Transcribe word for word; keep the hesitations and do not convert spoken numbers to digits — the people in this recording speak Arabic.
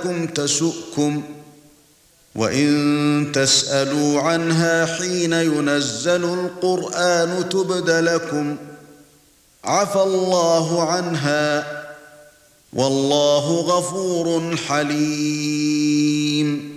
لكم تسؤكم وَإِن تَسْأَلُوا عَنْهَا حِينَ يُنَزَّلُ الْقُرْآنُ تُبْدَ لَكُمْ عَفَا اللَّهُ عَنْهَا وَاللَّهُ غَفُورٌ حَلِيمٌ